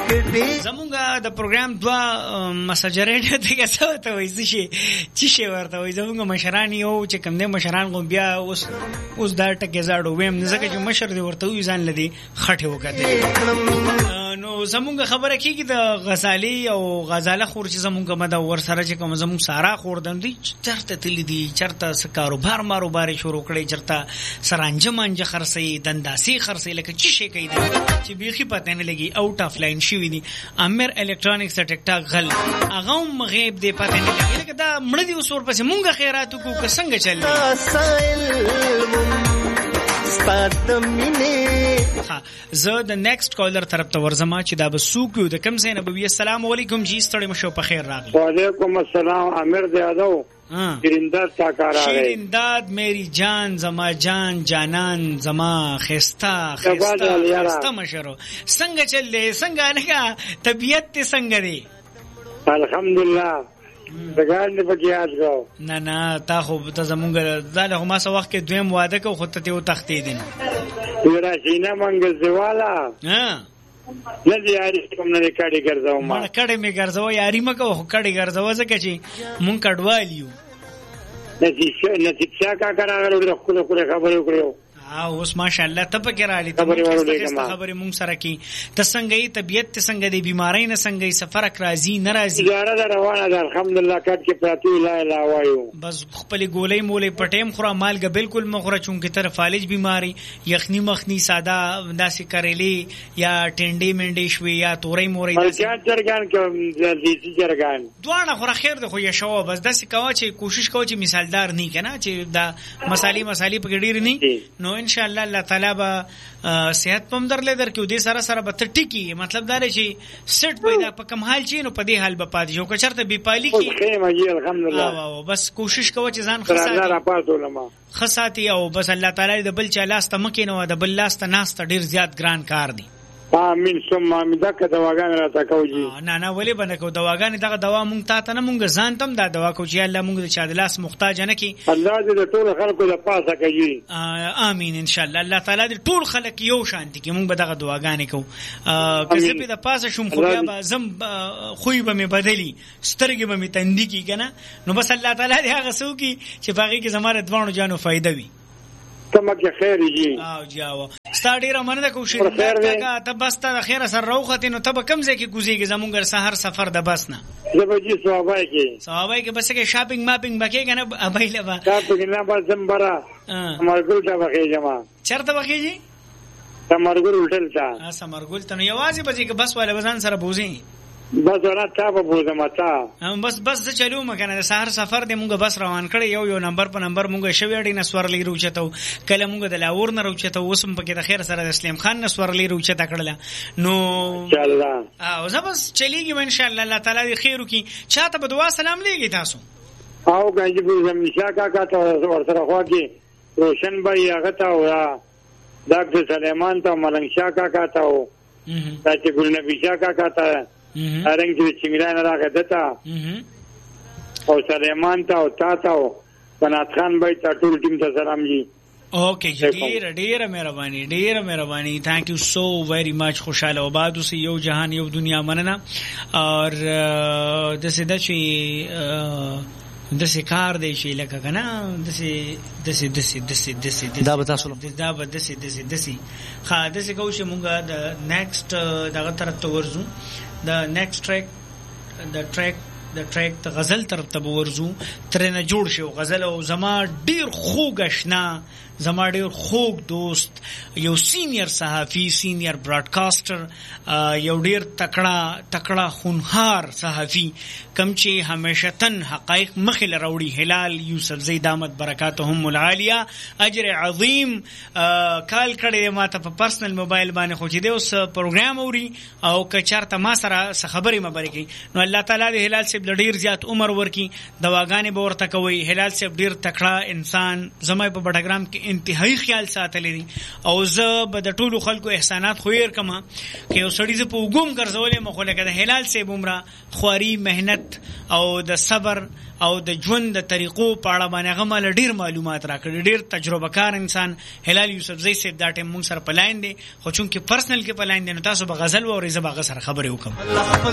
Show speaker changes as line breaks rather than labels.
زمونږه د پروګرام دوا مسجرې ته څه ته وایي چې شي ورته وایي زمونږه مشران یو چې کوم دې مشران غو بیا اوس دا ټکه زاړو ویم ځکه چې مشر دی ورته وی ځان لدی خټه وکړي نو زمونږه خبره کیږي د غزالی او غزاله خور چې زمونږه مده ور سره چې کوم زمونږ سارا خور دندي چرته تل دي چرته س کاروبار ماروبار شروع کړي چرته سرانجمانجه خرسي دنداسي خرسي لکه چې شي کوي چې بيخي پته نه لګي اوټ اف لاین شي وي امر الکترونکس ټیک ټاک غل هغه مغيب دی پته نه لګي لکه دا مړ دي وسور پسې مونږه خیراتو کو څنګه چل زه د نیکسٹ کالر طرف ته ورزما چې دا بسوکو د کم زین ابوی السلام علیکم جی ستړي مشو په خیر راغلی
وعلیکم السلام امیر دی ادو شیرینداد ساکار راغی
شیرینداد میری جان زما جان جانان زما خستا مشرو څنګه چل دی څنګه نه طبیعت ته څنګه دی
الحمدلله دګان دې پکې یاد کو
نه تا خو ته زمونږ زاله هم سه وخت کې دویم واده کو خو ته او تختې دین
ورا سینا منګ زوالا نه دې یاري کوم نه کډي ګرځاو ما
کډي می ګرځاو یاري مکو کډي ګرځاو ځکه چې مونږ کډوالیو نتیجه کا کراغلو خو خبرې وکړو اوس ماشاءالله ته پکې را لې ته خبرې مونږ سره کی ته څنګه یې طبيعت ته څنګه دی بیماری نه څنګه یې سفر راځي ناراضي
اداره روانه ده الحمدلله کټ کې پراتی لا اله وایو
بس خپل ګولې مولې پټیم خورا مالګه بالکل مخوره چونکه تر فالج بیماری یخنی مخنی ساده داسې کړېلې یا ټنډې منډې شوي یا تورې مورې
داسې چرګان کې دې چرګان
دوانه خو خیر ده خو یا شو بس داسې کوا چې کوشش کوو چې مثالدار نه کنه چې دا مصالې په ډیر نه نو ان شاء الله الله تعالی با صحت پم در لدر کې دې سره سره به ټکی مطلب دا لري چې سټ پیدا په کم حال چي نو په دې حال به پاتې شو که چرته بي پالي کې
خیمه جی الحمدلله
بس کوشش کوو چې ځان خساتي او بس الله تعالی د بل چا لاس ته مکه نو د بل لاس ته ناس ته ډیر زیات ګران کار دی
امين ثم امين دغه دواګان راته کوجی
نه ولې باندې کو دواګان دغه دوا مونږ ته نه مونږ ځان تم دا دوا کوجی الله مونږ د چا د لاس محتاج نه کی
الله دې ټول خلکو د پاسه کوي
امين ان شاء الله الله تعالی دې ټول خلک یو شانتي کی مونږ به دغه دواګان کو کله په د پاسه شوم خو بیا به زم خوې به می بدلی سترګې به می تندې کی کنه نو بس الله تعالی دې هغه سو کی چې باقي کې زماره دوانو جانو فائدہ وي
تمکه خیر جی
او جاو ستاډیره مننه کوشش دا ته بس ته خیره سره روخته نو ته کوم ځای کې کوزيږي زمونږ سحر سفر د بس نه
زبجی صحابای کې
بس کې شاپینګ ماپینګ بکې کنه ابایله با
شاپینګ نه بس زمبرا مرګل ته بکې جما
چرته بکې جی
مرګل هوټل ته
مرګل ته نو یوازې بځي کې بس والا بزان سره بوزي
بس ورته تا په بوزه متا
بس چلو مکنه د سحر سفر د مونږ بس روان کړي یو نمبر په نمبر مونږ شویړی نسورلی روچته کله مونږ د لاور نه روچته وسم پکې د خیر سره د اسلام خان نسورلی روچته کړل نو
ان شاء الله
او زبس چلیږي ان شاء الله الله تعالی خیر وکي چاته په دعا سلام لګي تاسو
او غنجي په زميشا کا ته ور سره خوا کې روشن بای هغه ته او ډاکټر سليمان ته ملنګ شاه کا ته او چې ګل نبی شاه کا ته ارنګ چې چنګران راغی دته او سليمان ته او تا ته او بنات خان بھائی ته ټول ټیم ته سلام جی
اوکے ډیر مهرباني تھینک یو سو ویری مچ خوشاله آباد اوسې یو جهان یو دنیا مننه اور د سکار دی شي لکه کنه د
دا به تاسو
دسي خاصه کوشش مونږه د نیکسٹ دغه طرف ته ورزو د نیکسٹ ټریک د غزل طرف ته ورزو ترنه جوړ شو غزل او زما ډیر خوږ آشنا زما ډیر خوږ دوست یو سینیئر صحافي سینیئر براډکاسټر یو ډیر تکړه خونخار صحافي کم چې همیشه تن حقایق مخل راوړي هلال یوسف زید احمد برکاتهم العالیه اجر عظیم کال کړي ما ته په پرسنل موبایل باندې خو چې د اوس پروګرام اوري او که چارته ما سره خبرې مبارکي نو الله تعالی دې هلال سے صاحب د ډیر زیات عمر ورکی دواګانې به ورته کوي. هلال صاحب ډیر تکړه انسان زما په بټګرام کې انتهایی خیال ساتلی دي او زه به د ټولو خلکو احسانات خویر کما که یو سړی زه په وګوم ګرځولې مخ لکه د هلال صاحب عمره خواري مهنت او د صبر او د ژوند د طریقو په اړه باندې هغه مال ډیر معلومات راکړي. ډیر تجربه کار انسان هلال یوسفزئی صاحب دا ټیم مونږ سره پلاین دي خو چونکې پرسنل کې پلاین دي نو تاسو به غزل و او زه به غزل خبرې وکم.